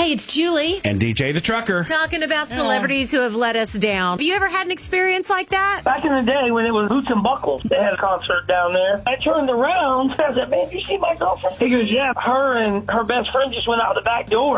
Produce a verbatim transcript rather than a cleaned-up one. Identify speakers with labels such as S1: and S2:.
S1: Hey, it's Julie.
S2: And D J the Trucker.
S1: Talking about celebrities who have let us down. Have you ever had an experience like that?
S3: Back in the day when it was Boots and Buckles, they had a concert down there. I turned around. I said, man, you see my girlfriend? He goes, yeah, her and her best friend just went out the back door.